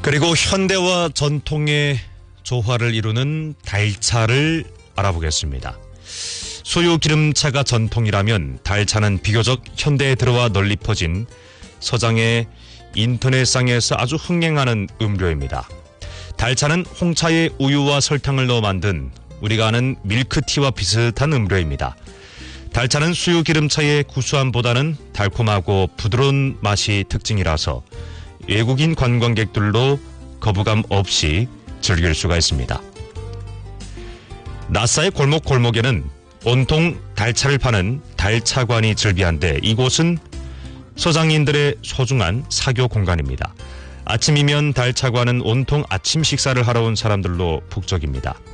그리고 현대와 전통의 조화를 이루는 달차를 알아보겠습니다. 소유 기름차가 전통이라면 달차는 비교적 현대에 들어와 널리 퍼진 서장의 인터넷상에서 아주 흥행하는 음료입니다. 달차는 홍차에 우유와 설탕을 넣어 만든 우리가 아는 밀크티와 비슷한 음료입니다. 달차는 수유 기름차의 구수함보다는 달콤하고 부드러운 맛이 특징이라서 외국인 관광객들도 거부감 없이 즐길 수가 있습니다. 나사의 골목골목에는 온통 달차를 파는 달차관이 즐비한데 이곳은 서장인들의 소중한 사교 공간입니다. 아침이면 달차관은 온통 아침 식사를 하러 온 사람들로 북적입니다.